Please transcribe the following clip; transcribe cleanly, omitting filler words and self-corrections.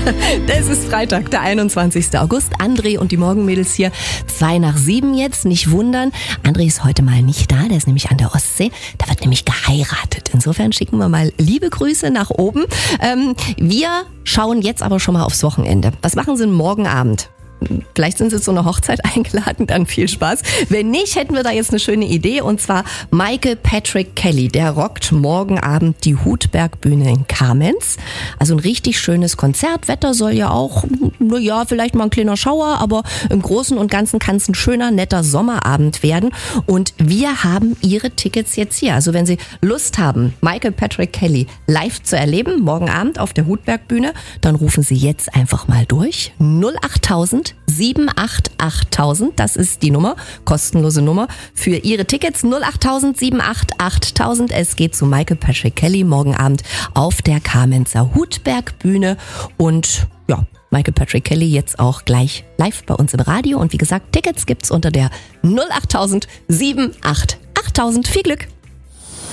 Das ist Freitag, der 21. August. André und die Morgenmädels hier. 6:02 jetzt, nicht wundern. André ist heute mal nicht da, der ist nämlich an der Ostsee. Da wird nämlich geheiratet. Insofern schicken wir mal liebe Grüße nach oben. Wir schauen jetzt aber schon mal aufs Wochenende. Was machen Sie morgen Abend? Vielleicht sind Sie zu einer Hochzeit eingeladen, dann viel Spaß. Wenn nicht, hätten wir da jetzt eine schöne Idee, und zwar Michael Patrick Kelly. Der rockt morgen Abend die Hutbergbühne in Kamenz. Also ein richtig schönes Konzert. Wetter soll ja auch, vielleicht mal ein kleiner Schauer, aber im Großen und Ganzen kann es ein schöner, netter Sommerabend werden. Und wir haben Ihre Tickets jetzt hier. Also wenn Sie Lust haben, Michael Patrick Kelly live zu erleben, morgen Abend auf der Hutbergbühne, dann rufen Sie jetzt einfach mal durch. 08000 788.000, das ist die Nummer, kostenlose Nummer für Ihre Tickets. 08000 788.000. Es geht zu Michael Patrick Kelly morgen Abend auf der Kamenzer Hutbergbühne. Und ja, Michael Patrick Kelly jetzt auch gleich live bei uns im Radio. Und wie gesagt, Tickets gibt's unter der 08000 788.000. Viel Glück!